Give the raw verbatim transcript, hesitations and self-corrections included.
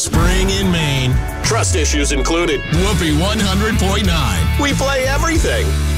Spring in Maine. Trust issues included. Whoopee one hundred point nine. We play everything.